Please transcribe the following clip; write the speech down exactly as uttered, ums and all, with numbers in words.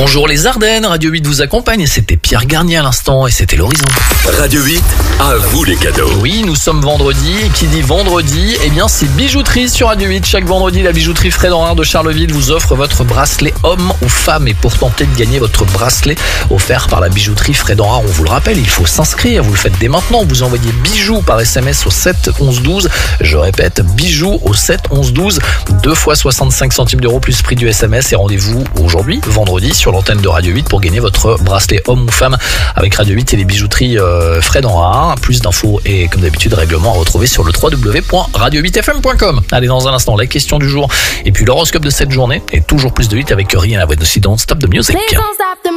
Bonjour les Ardennes, Radio huit vous accompagne et c'était Pierre Garnier à l'instant et c'était l'horizon. Radio huit, à vous les cadeaux. Oui, nous sommes vendredi et qui dit vendredi, eh bien c'est bijouterie sur Radio huit. Chaque vendredi, la bijouterie Fred Henrard de Charleville vous offre votre bracelet homme ou femme. Et pour tenter de gagner votre bracelet offert par la bijouterie Fred Henrard, on vous le rappelle, il faut s'inscrire, vous le faites dès maintenant. Vous envoyez bijoux par S M S au sept onze douze. Je répète, bijoux au sept onze douze. Deux fois soixante-cinq centimes d'euros plus prix du S M S et rendez-vous aujourd'hui, vendredi, sur l'antenne de Radio huit pour gagner votre bracelet homme ou femme avec Radio huit et les bijouteries euh, Fred Henrard. Plus d'infos et comme d'habitude règlement à retrouver sur le w w w point radio huit f m point com. Allez, dans un instant, la question du jour et puis l'horoscope de cette journée et toujours plus de hit avec Rihanna with the Don't Stop the Music.